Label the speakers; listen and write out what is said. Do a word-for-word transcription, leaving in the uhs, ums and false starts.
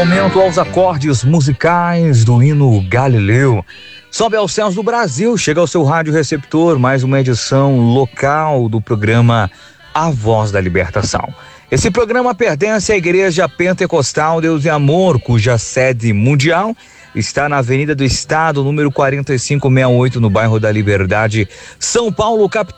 Speaker 1: momento aos acordes musicais do hino Galileu. Sobe aos céus do Brasil, chega ao seu rádio receptor, mais uma edição local do programa A Voz da Libertação. Esse programa pertence à Igreja Pentecostal Deus e Amor, cuja sede mundial está na Avenida do Estado, número quarenta e cinco sessenta e oito, no bairro da Liberdade, São Paulo, capital.